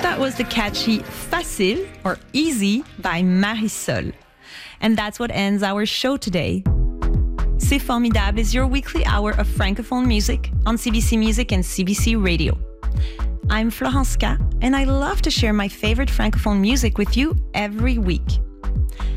that was the catchy Facile or Easy by Marisol. And that's what ends our show today. C'est Formidable is your weekly hour of Francophone music on CBC Music and CBC Radio. I'm Florence K, and I love to share my favorite Francophone music with you every week.